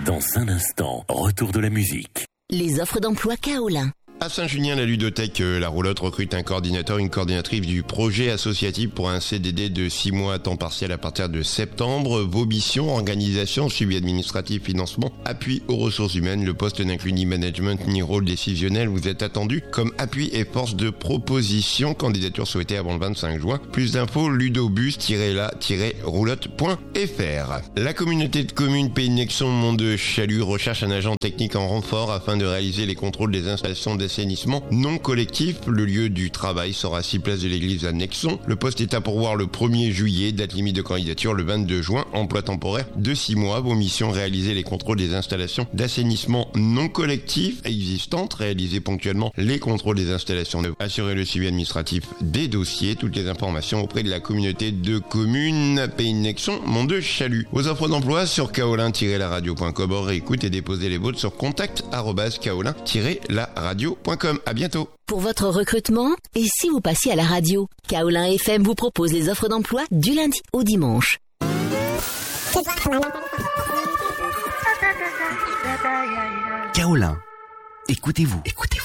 Dans un instant, retour de la musique. Les offres d'emploi Kaolin. À Saint-Julien, la ludothèque La Roulotte recrute un coordinateur, une coordinatrice du projet associatif pour un CDD de 6 mois à temps partiel à partir de septembre. Vos missions, organisation, suivi administratif, financement, appui aux ressources humaines. Le poste n'inclut ni management ni rôle décisionnel. Vous êtes attendu comme appui et force de proposition. Candidature souhaitée avant le 25 juin. Plus d'infos, ludobus-la-roulotte.fr. La communauté de communes Pays de Nexon Mont de Chalut recherche un agent technique en renfort afin de réaliser les contrôles des installations d'assainissement non collectif. Le lieu du travail sera 6 places de l'église à Nexon. Le poste est à pourvoir le 1er juillet, date limite de candidature le 22 juin, emploi temporaire de 6 mois. Vos missions, réaliser les contrôles des installations d'assainissement non collectif existantes, réaliser ponctuellement les contrôles des installations neuves, assurer le suivi administratif des dossiers. Toutes les informations auprès de la communauté de communes Pays de Nexon Mont de Chalut. Vos offres d'emploi sur kaolin-laradio.com. Réécoute et déposez les vôtres sur contact@kaolin-laradio.com. À bientôt. Pour votre recrutement, et si vous passiez à la radio, Kaolin FM vous propose les offres d'emploi du lundi au dimanche. Kaolin, écoutez-vous.